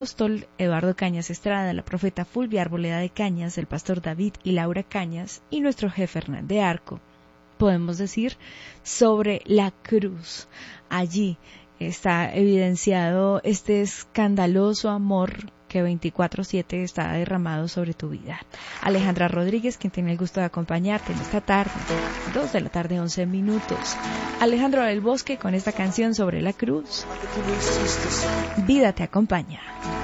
apóstol Eduardo Cañas Estrada, la profeta Fulvia Arboleda de Cañas, el pastor David y Laura Cañas y nuestro jefe Hernán de Arco. Podemos decir sobre la cruz. Allí está evidenciado este escandaloso amor que 24/7 está derramado sobre tu vida. Alejandra Rodríguez, quien tiene el gusto de acompañarte en esta tarde, 2 de la tarde, 11 minutos. Alejandro del Bosque con esta canción sobre la cruz. Vida te acompaña.